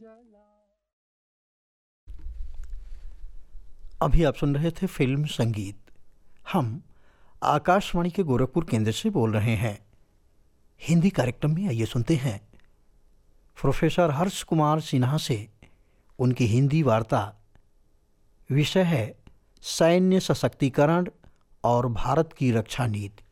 अभी आप सुन रहे थे फिल्म संगीत। हम आकाशवाणी के गोरखपुर केंद्र से बोल रहे हैं। हिंदी कार्यक्रम में आइए सुनते हैं प्रोफेसर हर्ष कुमार सिन्हा से उनकी हिंदी वार्ता। विषय है सैन्य सशक्तिकरण और भारत की रक्षा नीति।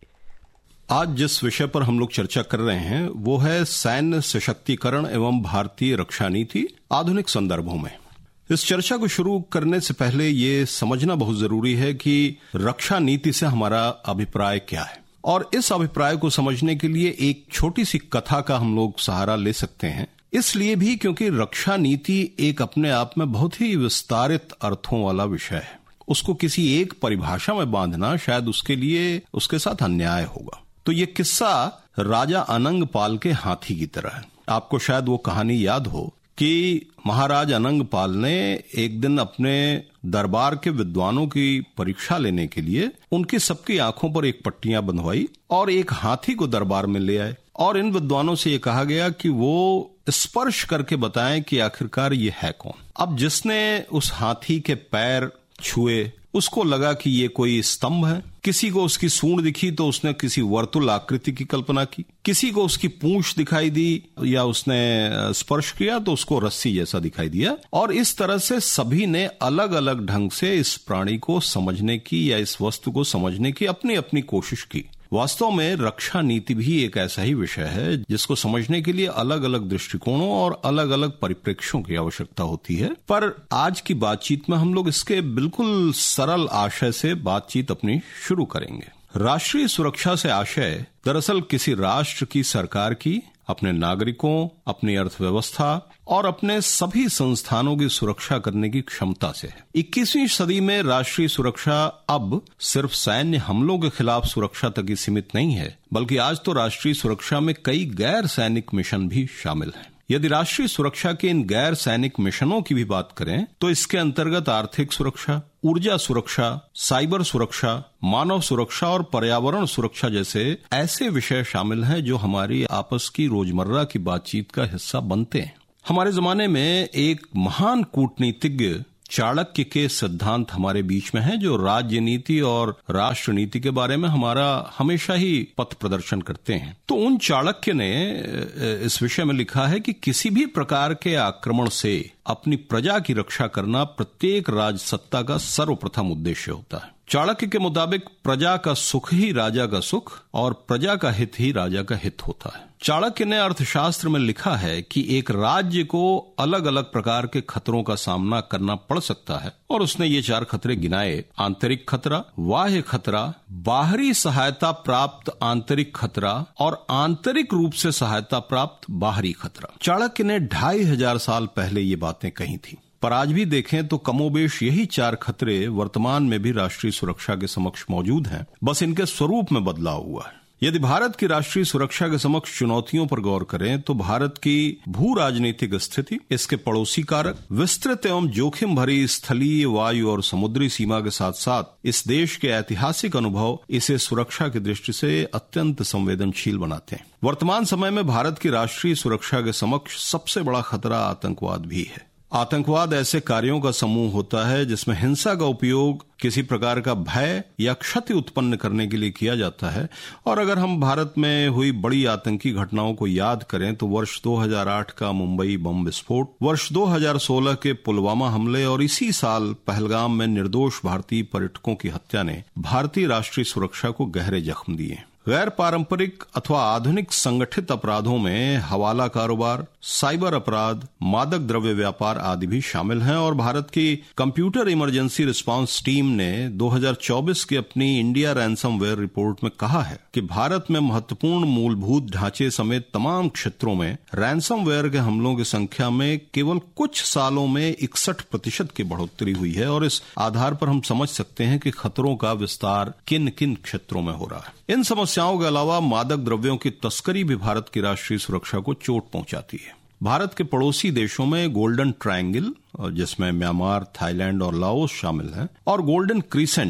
आज जिस विषय पर हम लोग चर्चा कर रहे हैं वो है सैन्य सशक्तिकरण एवं भारतीय रक्षा नीति आधुनिक संदर्भों में। इस चर्चा को शुरू करने से पहले ये समझना बहुत जरूरी है कि रक्षा नीति से हमारा अभिप्राय क्या है, और इस अभिप्राय को समझने के लिए एक छोटी सी कथा का हम लोग सहारा ले सकते हैं। इसलिए भी क्योंकि रक्षा नीति एक अपने आप में बहुत ही विस्तारित अर्थों वाला विषय है। उसको किसी एक परिभाषा में बांधना शायद उसके लिए उसके साथ अन्याय होगा। तो ये किस्सा राजा अनंग पाल के हाथी की तरह है। आपको शायद वो कहानी याद हो कि महाराज अनंग पाल ने एक दिन अपने दरबार के विद्वानों की परीक्षा लेने के लिए उनकी सबकी आंखों पर एक पट्टियां बंधवाई और एक हाथी को दरबार में ले आए, और इन विद्वानों से ये कहा गया कि वो स्पर्श करके बताएं कि आखिरकार ये है कौन। अब जिसने उस हाथी के पैर छुए उसको लगा कि ये कोई स्तंभ है, किसी को उसकी सूंड दिखी तो उसने किसी वर्तुल आकृति की कल्पना की, किसी को उसकी पूंछ दिखाई दी या उसने स्पर्श किया तो उसको रस्सी जैसा दिखाई दिया। और इस तरह से सभी ने अलग अलग ढंग से इस प्राणी को समझने की या इस वस्तु को समझने की अपनी अपनी कोशिश की। वास्तव में रक्षा नीति भी एक ऐसा ही विषय है जिसको समझने के लिए अलग अलग दृष्टिकोणों और अलग अलग परिप्रेक्ष्यों की आवश्यकता होती है। पर आज की बातचीत में हम लोग इसके बिल्कुल सरल आशय से बातचीत अपनी शुरू करेंगे। राष्ट्रीय सुरक्षा से आशय दरअसल किसी राष्ट्र की सरकार की अपने नागरिकों, अपनी अर्थव्यवस्था और अपने सभी संस्थानों की सुरक्षा करने की क्षमता से है। 21वीं सदी में राष्ट्रीय सुरक्षा अब सिर्फ सैन्य हमलों के खिलाफ सुरक्षा तक ही सीमित नहीं है, बल्कि आज तो राष्ट्रीय सुरक्षा में कई गैर सैनिक मिशन भी शामिल हैं। यदि राष्ट्रीय सुरक्षा के इन गैर सैनिक मिशनों की भी बात करें तो इसके अंतर्गत आर्थिक सुरक्षा, ऊर्जा सुरक्षा, साइबर सुरक्षा, मानव सुरक्षा और पर्यावरण सुरक्षा जैसे ऐसे विषय शामिल हैं जो हमारी आपस की रोजमर्रा की बातचीत का हिस्सा बनते हैं। हमारे जमाने में एक महान कूटनीतिज्ञ चाणक्य के सिद्धांत हमारे बीच में हैं जो राज्य नीति और राष्ट्र नीति के बारे में हमारा हमेशा ही पथ प्रदर्शन करते हैं। तो उन चाणक्य ने इस विषय में लिखा है कि किसी भी प्रकार के आक्रमण से अपनी प्रजा की रक्षा करना प्रत्येक राजसत्ता का सर्वप्रथम उद्देश्य होता है। चाणक्य के मुताबिक प्रजा का सुख ही राजा का सुख और प्रजा का हित ही राजा का हित होता है। चाणक्य ने अर्थशास्त्र में लिखा है कि एक राज्य को अलग अलग प्रकार के खतरों का सामना करना पड़ सकता है, और उसने ये 4 खतरे गिनाए: आंतरिक खतरा, बाह्य खतरा, बाहरी सहायता प्राप्त आंतरिक खतरा और आंतरिक रूप से सहायता प्राप्त बाहरी खतरा। चाणक्य ने 2500 साल पहले ये बातें कही थी, पर आज भी देखें तो कमोबेश यही 4 खतरे वर्तमान में भी राष्ट्रीय सुरक्षा के समक्ष मौजूद हैं, बस इनके स्वरूप में बदलाव हुआ है। यदि भारत की राष्ट्रीय सुरक्षा के समक्ष चुनौतियों पर गौर करें तो भारत की भू राजनीतिक स्थिति, इसके पड़ोसी कारक, विस्तृत एवं जोखिम भरी स्थलीय, वायु और समुद्री सीमा के साथ साथ इस देश के ऐतिहासिक अनुभव इसे सुरक्षा की दृष्टि से अत्यंत संवेदनशील बनाते हैं। वर्तमान समय में भारत की राष्ट्रीय सुरक्षा के समक्ष सबसे बड़ा खतरा आतंकवाद भी है। आतंकवाद ऐसे कार्यों का समूह होता है जिसमें हिंसा का उपयोग किसी प्रकार का भय या क्षति उत्पन्न करने के लिए किया जाता है। और अगर हम भारत में हुई बड़ी आतंकी घटनाओं को याद करें तो वर्ष 2008 का मुंबई बम विस्फोट, वर्ष 2016 के पुलवामा हमले और इसी साल पहलगाम में निर्दोष भारतीय पर्यटकों की हत्या ने भारतीय राष्ट्रीय सुरक्षा को गहरे जख्म दिए। गैर पारंपरिक अथवा आधुनिक संगठित अपराधों में हवाला कारोबार, साइबर अपराध, मादक द्रव्य व्यापार आदि भी शामिल हैं, और भारत की कंप्यूटर इमरजेंसी रिस्पांस टीम ने 2024 की अपनी इंडिया रैंसमवेयर रिपोर्ट में कहा है कि भारत में महत्वपूर्ण मूलभूत ढांचे समेत तमाम क्षेत्रों में रैंसमवेयर के हमलों की संख्या में केवल कुछ सालों में 61% की बढ़ोतरी हुई है। और इस आधार पर हम समझ सकते हैं कि खतरों का विस्तार किन किन क्षेत्रों में हो रहा है। इन समस्याओं के अलावा मादक द्रव्यों की तस्करी भी भारत की राष्ट्रीय सुरक्षा को चोट पहुंचाती है। भारत के पड़ोसी देशों में गोल्डन ट्रायंगल, जिसमें म्यांमार, थाईलैंड और लाओस शामिल हैं, और गोल्डन क्रीसेंट,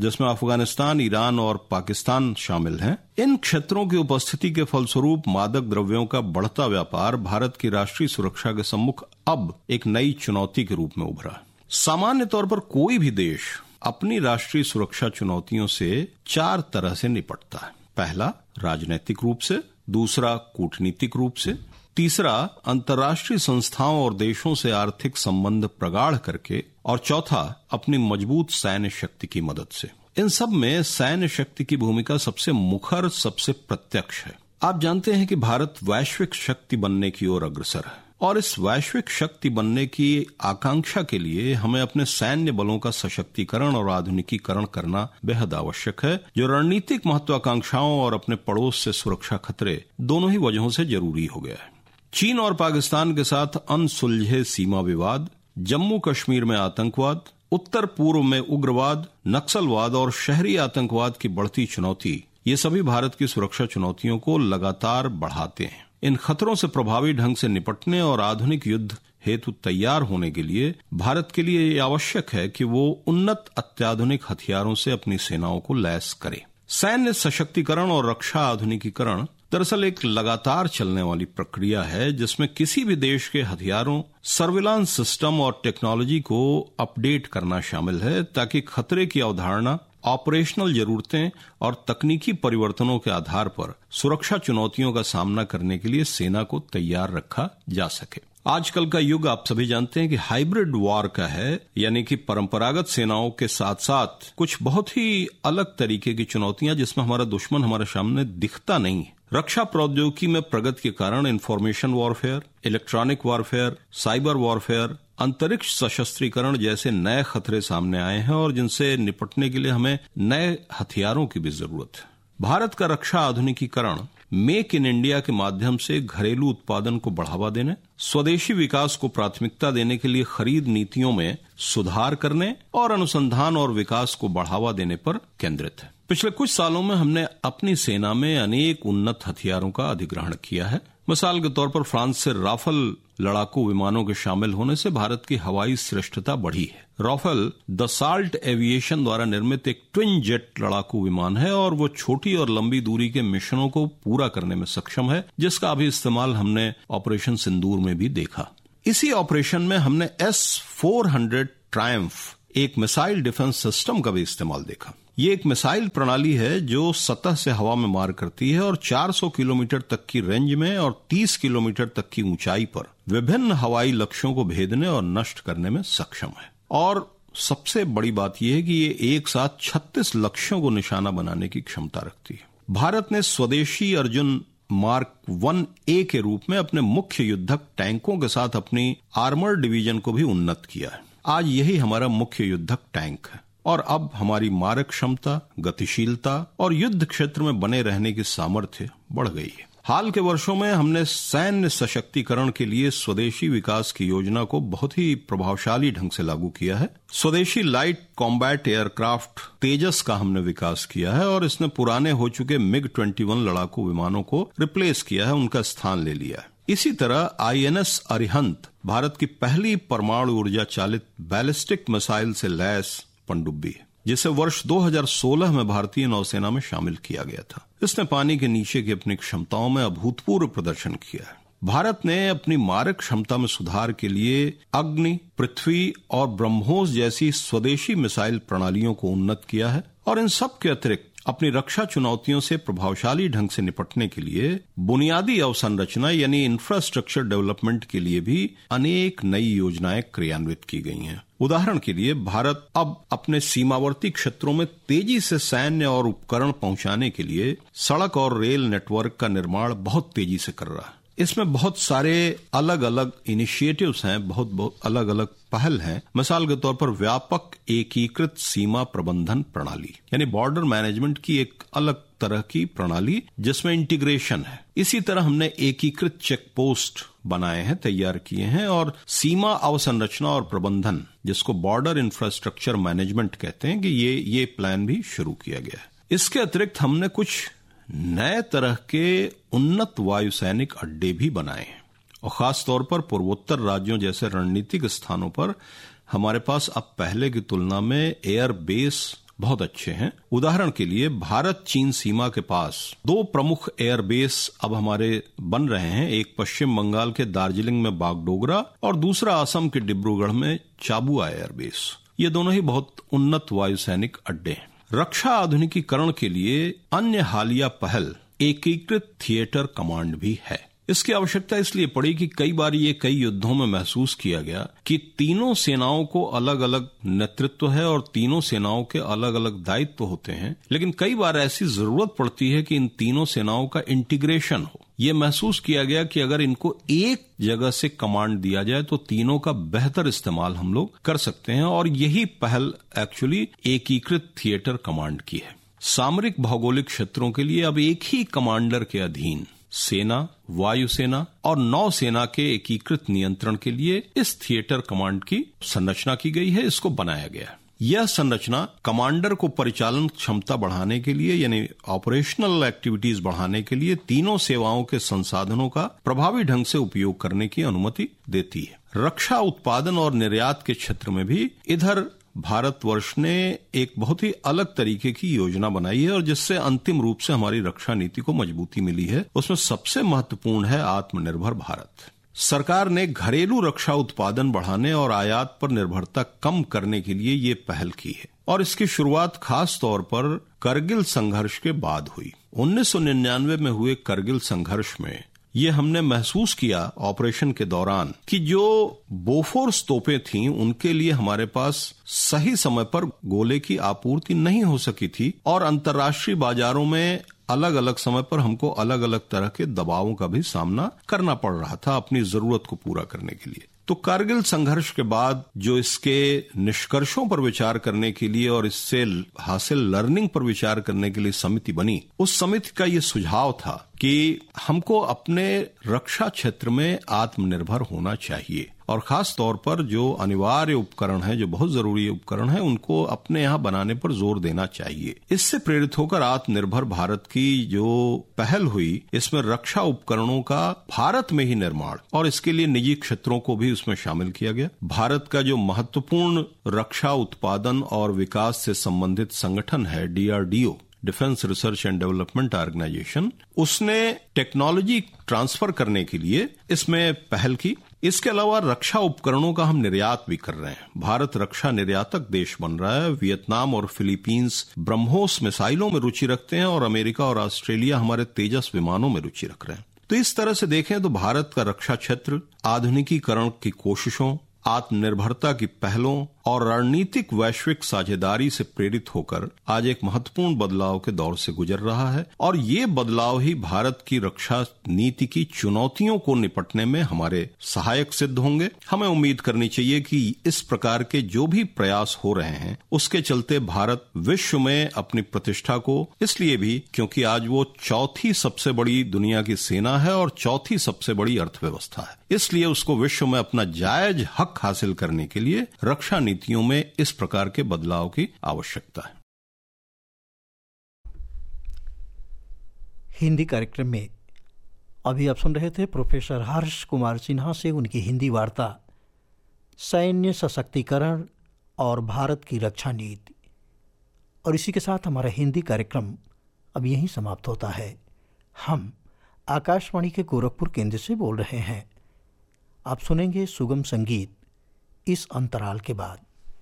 जिसमें अफगानिस्तान, ईरान और पाकिस्तान शामिल हैं। इन क्षेत्रों की उपस्थिति के फलस्वरूप मादक द्रव्यों का बढ़ता व्यापार भारत की राष्ट्रीय सुरक्षा के सम्मुख अब एक नई चुनौती के रूप में उभरा। सामान्य तौर पर कोई भी देश अपनी राष्ट्रीय सुरक्षा चुनौतियों से 4 तरह से निपटता है। पहला, राजनीतिक रूप से, दूसरा, कूटनीतिक रूप से, तीसरा, अंतर्राष्ट्रीय संस्थाओं और देशों से आर्थिक संबंध प्रगाढ़ करके, और चौथा, अपनी मजबूत सैन्य शक्ति की मदद से। इन सब में सैन्य शक्ति की भूमिका सबसे मुखर, सबसे प्रत्यक्ष है। आप जानते हैं कि भारत वैश्विक शक्ति बनने की ओर अग्रसर है, और इस वैश्विक शक्ति बनने की आकांक्षा के लिए हमें अपने सैन्य बलों का सशक्तिकरण और आधुनिकीकरण करना बेहद आवश्यक है, जो रणनीतिक महत्वाकांक्षाओं और अपने पड़ोस से सुरक्षा खतरे दोनों ही वजहों से जरूरी हो गया है। चीन और पाकिस्तान के साथ अनसुलझे सीमा विवाद, जम्मू कश्मीर में आतंकवाद, उत्तर पूर्व में उग्रवाद, नक्सलवाद और शहरी आतंकवाद की बढ़ती चुनौती, ये सभी भारत की सुरक्षा चुनौतियों को लगातार बढ़ाते हैं। इन खतरों से प्रभावी ढंग से निपटने और आधुनिक युद्ध हेतु तैयार होने के लिए भारत के लिए ये आवश्यक है कि वो उन्नत अत्याधुनिक हथियारों से अपनी सेनाओं को लैस करे। सैन्य सशक्तिकरण और रक्षा आधुनिकीकरण दरअसल एक लगातार चलने वाली प्रक्रिया है, जिसमें किसी भी देश के हथियारों, सर्विलांस सिस्टम और टेक्नोलॉजी को अपडेट करना शामिल है, ताकि खतरे की अवधारणा, ऑपरेशनल जरूरतें और तकनीकी परिवर्तनों के आधार पर सुरक्षा चुनौतियों का सामना करने के लिए सेना को तैयार रखा जा सके। आजकल का युग आप सभी जानते हैं कि हाइब्रिड वॉर का है, यानी कि परंपरागत सेनाओं के साथ साथ कुछ बहुत ही अलग तरीके की चुनौतियां, जिसमें हमारा दुश्मन हमारे सामने दिखता नहीं है। रक्षा प्रौद्योगिकी में प्रगति के कारण information warfare, electronic warfare, cyber warfare, अंतरिक्ष सशस्त्रीकरण जैसे नए खतरे सामने आए हैं, और जिनसे निपटने के लिए हमें नए हथियारों की भी जरूरत है। भारत का रक्षा आधुनिकीकरण मेक इन इंडिया के माध्यम से घरेलू उत्पादन को बढ़ावा देने, स्वदेशी विकास को प्राथमिकता देने के लिए खरीद नीतियों में सुधार करने और अनुसंधान और विकास को बढ़ावा देने पर केंद्रित है। पिछले कुछ सालों में हमने अपनी सेना में अनेक उन्नत हथियारों का अधिग्रहण किया है। मिसाल के तौर पर फ्रांस से राफेल लड़ाकू विमानों के शामिल होने से भारत की हवाई श्रेष्ठता बढ़ी है। राफेल दसाल्ट एविएशन द्वारा निर्मित एक ट्विन जेट लड़ाकू विमान है, और वो छोटी और लंबी दूरी के मिशनों को पूरा करने में सक्षम है, जिसका अभी इस्तेमाल हमने ऑपरेशन सिंदूर में भी देखा। इसी ऑपरेशन में हमने S-400 ट्रायम्फ, एक मिसाइल डिफेंस सिस्टम का भी इस्तेमाल देखा। ये एक मिसाइल प्रणाली है जो सतह से हवा में मार करती है और 400 किलोमीटर तक की रेंज में और 30 किलोमीटर तक की ऊंचाई पर विभिन्न हवाई लक्ष्यों को भेदने और नष्ट करने में सक्षम है। और सबसे बड़ी बात यह है कि ये एक साथ 36 लक्ष्यों को निशाना बनाने की क्षमता रखती है। भारत ने स्वदेशी अर्जुन मार्क 1A के रूप में अपने मुख्य युद्धक टैंकों के साथ अपनी आर्मर डिवीजन को भी उन्नत किया है। आज यही हमारा मुख्य युद्धक टैंक है, और अब हमारी मारक क्षमता, गतिशीलता और युद्ध क्षेत्र में बने रहने की सामर्थ्य बढ़ गई है। हाल के वर्षों में हमने सैन्य सशक्तिकरण के लिए स्वदेशी विकास की योजना को बहुत ही प्रभावशाली ढंग से लागू किया है। स्वदेशी लाइट कॉम्बैट एयरक्राफ्ट तेजस का हमने विकास किया है, और इसने पुराने हो चुके MiG-21 लड़ाकू विमानों को रिप्लेस किया है, उनका स्थान ले लिया है। इसी तरह INS अरिहंत भारत की पहली परमाणु ऊर्जा चालित बैलिस्टिक मिसाइल से लैस पनडुब्बी है, जिसे वर्ष 2016 में भारतीय नौसेना में शामिल किया गया था। इसने पानी के नीचे की अपनी क्षमताओं में अभूतपूर्व प्रदर्शन किया है। भारत ने अपनी मारक क्षमता में सुधार के लिए अग्नि, पृथ्वी और ब्रह्मोस जैसी स्वदेशी मिसाइल प्रणालियों को उन्नत किया है, और इन सब के अतिरिक्त अपनी रक्षा चुनौतियों से प्रभावशाली ढंग से निपटने के लिए बुनियादी अवसंरचना यानी इंफ्रास्ट्रक्चर डेवलपमेंट के लिए भी अनेक नई योजनाएं क्रियान्वित की गई हैं। उदाहरण के लिए भारत अब अपने सीमावर्ती क्षेत्रों में तेजी से सैन्य और उपकरण पहुंचाने के लिए सड़क और रेल नेटवर्क का निर्माण बहुत तेजी से कर रहा है। इसमें बहुत सारे अलग अलग इनिशिएटिव्स हैं, बहुत अलग अलग पहल हैं। मिसाल के तौर पर व्यापक एकीकृत सीमा प्रबंधन प्रणाली यानी बॉर्डर मैनेजमेंट की एक अलग तरह की प्रणाली जिसमें इंटीग्रेशन है। इसी तरह हमने एकीकृत चेक पोस्ट बनाए हैं, तैयार किए हैं, और सीमा अवसंरचना और प्रबंधन जिसको बॉर्डर इंफ्रास्ट्रक्चर मैनेजमेंट कहते हैं कि ये प्लान भी शुरू किया गया है। इसके अतिरिक्त हमने कुछ नए तरह के उन्नत वायुसैनिक अड्डे भी बनाए हैं, और खास तौर पर पूर्वोत्तर राज्यों जैसे रणनीतिक स्थानों पर हमारे पास अब पहले की तुलना में एयर बेस बहुत अच्छे हैं। उदाहरण के लिए भारत चीन सीमा के पास 2 प्रमुख एयरबेस अब हमारे बन रहे हैं। एक पश्चिम बंगाल के दार्जिलिंग में बागडोगरा और दूसरा असम के डिब्रूगढ़ में चाबुआ एयरबेस। ये दोनों ही बहुत उन्नत वायुसैनिक अड्डे हैं। रक्षा आधुनिकीकरण के लिए अन्य हालिया पहल एकीकृत थिएटर कमांड भी है। इसकी आवश्यकता इसलिए पड़ी कि कई बार ये कई युद्धों में महसूस किया गया कि तीनों सेनाओं को अलग अलग नेतृत्व है और तीनों सेनाओं के अलग अलग दायित्व होते हैं, लेकिन कई बार ऐसी जरूरत पड़ती है कि इन तीनों सेनाओं का इंटीग्रेशन हो। ये महसूस किया गया कि अगर इनको एक जगह से कमांड दिया जाए तो तीनों का बेहतर इस्तेमाल हम लोग कर सकते हैं, और यही पहल एक्चुअली एकीकृत थिएटर कमांड की है। सामरिक भौगोलिक क्षेत्रों के लिए अब एक ही कमांडर के अधीन सेना, वायुसेना और नौसेना के एकीकृत नियंत्रण के लिए इस थिएटर कमांड की संरचना की गई है, इसको बनाया गया है। यह संरचना कमांडर को परिचालन क्षमता बढ़ाने के लिए यानी ऑपरेशनल एक्टिविटीज बढ़ाने के लिए तीनों सेवाओं के संसाधनों का प्रभावी ढंग से उपयोग करने की अनुमति देती है। रक्षा उत्पादन और निर्यात के क्षेत्र में भी इधर भारतवर्ष ने एक बहुत ही अलग तरीके की योजना बनाई है और जिससे अंतिम रूप से हमारी रक्षा नीति को मजबूती मिली है। उसमें सबसे महत्वपूर्ण है आत्मनिर्भर भारत। सरकार ने घरेलू रक्षा उत्पादन बढ़ाने और आयात पर निर्भरता कम करने के लिए ये पहल की है और इसकी शुरुआत खास तौर पर करगिल संघर्ष के बाद हुई। 1999 में हुए करगिल संघर्ष में ये हमने महसूस किया ऑपरेशन के दौरान कि जो बोफोर्स तोपें थीं उनके लिए हमारे पास सही समय पर गोले की आपूर्ति नहीं हो सकी थी और अंतर्राष्ट्रीय बाजारों में अलग अलग समय पर हमको अलग अलग तरह के दबावों का भी सामना करना पड़ रहा था अपनी जरूरत को पूरा करने के लिए। तो कारगिल संघर्ष के बाद जो इसके निष्कर्षों पर विचार करने के लिए और इससे हासिल लर्निंग पर विचार करने के लिए समिति बनी, उस समिति का ये सुझाव था कि हमको अपने रक्षा क्षेत्र में आत्मनिर्भर होना चाहिए और खास तौर पर जो अनिवार्य उपकरण है, जो बहुत जरूरी उपकरण है, उनको अपने यहाँ बनाने पर जोर देना चाहिए। इससे प्रेरित होकर आत्मनिर्भर भारत की जो पहल हुई, इसमें रक्षा उपकरणों का भारत में ही निर्माण और इसके लिए निजी क्षेत्रों को भी उसमें शामिल किया गया। भारत का जो महत्वपूर्ण रक्षा उत्पादन और विकास से संबंधित संगठन है DRDO, defence research and development organisation, उसने टेक्नोलॉजी ट्रांसफर करने के लिए इसमें पहल की। इसके अलावा रक्षा उपकरणों का हम निर्यात भी कर रहे हैं। भारत रक्षा निर्यातक देश बन रहा है। वियतनाम और फिलीपींस ब्रह्मोस मिसाइलों में रुचि रखते हैं और अमेरिका और ऑस्ट्रेलिया हमारे तेजस विमानों में रुचि रख रहे हैं। तो इस तरह से देखें तो भारत का रक्षा क्षेत्र आधुनिकीकरण की कोशिशों, आत्मनिर्भरता की पहलों और रणनीतिक वैश्विक साझेदारी से प्रेरित होकर आज एक महत्वपूर्ण बदलाव के दौर से गुजर रहा है और ये बदलाव ही भारत की रक्षा नीति की चुनौतियों को निपटने में हमारे सहायक सिद्ध होंगे। हमें उम्मीद करनी चाहिए कि इस प्रकार के जो भी प्रयास हो रहे हैं उसके चलते भारत विश्व में अपनी प्रतिष्ठा को, इसलिए भी क्योंकि आज वो चौथी सबसे बड़ी दुनिया की सेना है और चौथी सबसे बड़ी अर्थव्यवस्था है, इसलिए उसको विश्व में अपना जायज हक हासिल करने के लिए रक्षा नीतियों में इस प्रकार के बदलाव की आवश्यकता है। हिंदी कार्यक्रम में अभी आप सुन रहे थे प्रोफेसर हर्ष कुमार सिन्हा से उनकी हिंदी वार्ता सैन्य सशक्तिकरण और भारत की रक्षा नीति। और इसी के साथ हमारा हिंदी कार्यक्रम अब यहीं समाप्त होता है। हम आकाशवाणी के गोरखपुर केंद्र से बोल रहे हैं। आप सुनेंगे सुगम संगीत इस अंतराल के बाद।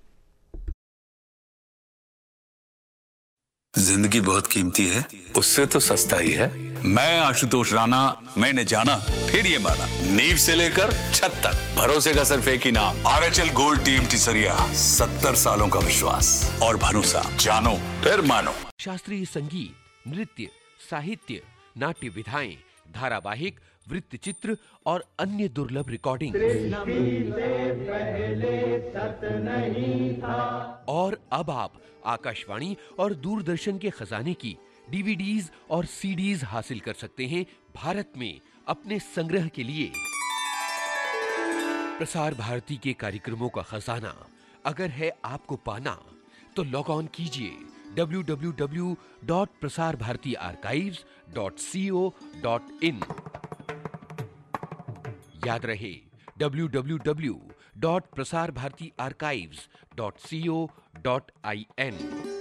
जिंदगी बहुत कीमती है, उससे तो सस्ता ही है। मैं आशुतोष राणा, मैंने जाना फिर ये माना, नींव से लेकर छत तक भरोसे का सिर्फ एक ही नाम, RHL गोल्ड टीम टिसरिया। 70 सालों का विश्वास और भरोसा, जानो फिर मानो। शास्त्रीय संगीत, नृत्य, साहित्य, नाट्य विधाएं, धारावाहिक, वृत्त चित्र और अन्य दुर्लभ रिकॉर्डिंग। और अब आप आकाशवाणी और दूरदर्शन के खजाने की DVDs और CDs हासिल कर सकते हैं भारत में अपने संग्रह के लिए। प्रसार भारती के कार्यक्रमों का खजाना अगर है आपको पाना तो लॉग ऑन कीजिए www.prasarbhartiarchives.co.in। याद रहे www.prasarbhartiarchives.co.in।